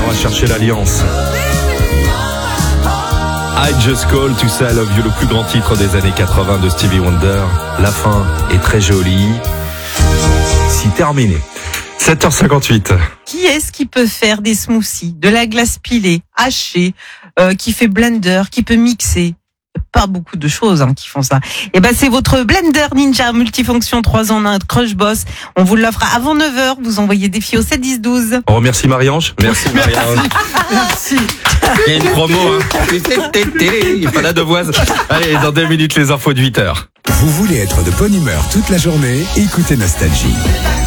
va chercher l'alliance. I Just Call to Say I Love You, le plus grand titre des années 80 de Stevie Wonder. La fin est très jolie. C'est terminé. 7h58. Qui est-ce qui peut faire des smoothies, de la glace pilée, hachée, qui fait blender, qui peut mixer? Pas beaucoup de choses qui font ça. Et ben c'est votre blender Ninja multifonction 3 en 1 Crush Boss. On vous l'offre avant 9h. Vous envoyez des filles au 7 10 12. On remercie Marie-Ange. Merci Marie-Ange. Merci. Il y a une promo. Il n'y a pas la devoise. Allez, dans 2 minutes, les infos de 8h. Vous voulez être de bonne humeur toute la journée? Écoutez Nostalgie.